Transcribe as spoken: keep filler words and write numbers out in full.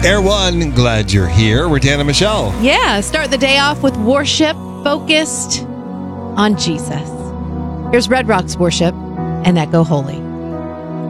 Air One, glad you're here. We're Dan and Michelle. Yeah, start the day off with worship focused on Jesus. Here's Red Rocks Worship and that Go Holy.